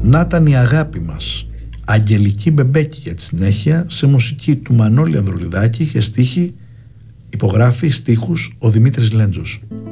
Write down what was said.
Να ήταν η αγάπη μας. Αγγελική Μπεμπέκη για τη συνέχεια, σε μουσική του Μανώλη Ανδρουλιδάκη και στίχη, υπογράφει στίχους ο Δημήτρης Λέντζος.